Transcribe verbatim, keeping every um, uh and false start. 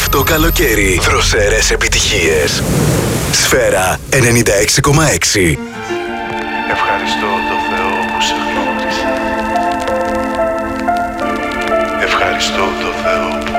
αυτό καλοκαίρι δροσερές επιτυχίες. Σφαίρα ενενήντα έξι κόμμα έξι. Ευχαριστώ το Θεό που σε γνώρισα. Ευχαριστώ το Θεό που